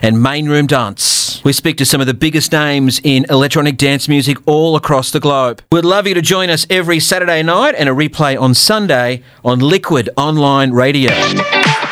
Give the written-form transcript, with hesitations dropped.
and Main Room Dance. We speak to some of the biggest names in electronic dance music all across the globe. We'd love you to join us every Saturday night and a replay on Sunday on Liquid Online Radio.